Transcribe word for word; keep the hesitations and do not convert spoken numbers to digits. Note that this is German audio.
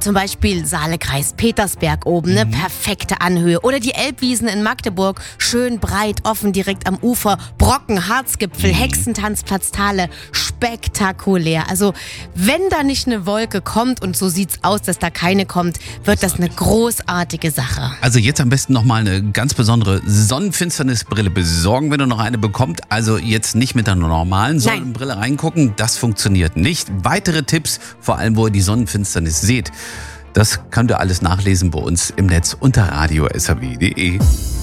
zum Beispiel Saale-Kreis Petersberg oben, ne? Perfekte Anhöhe. Oder die Elbwiesen in Magdeburg, schön breit, offen direkt am Ufer. Brocken, Harzgipfel, Hexentanzplatz Thale, spektakulär. Also wenn da nicht eine Wolke kommt, und so sieht's aus, dass da keine kommt, wird das eine großartige Sache. Also jetzt am besten nochmal eine ganz besondere Sonnenfinsternisbrille besorgen, wenn du noch eine bekommst. Also jetzt nicht mit einer normalen Sonnenbrille reingucken, das funktioniert nicht. Weitere Tipps, vor allem wo ihr die Sonnenfinsternis seht, das könnt ihr alles nachlesen bei uns im Netz unter radio punkt s h w punkt d e.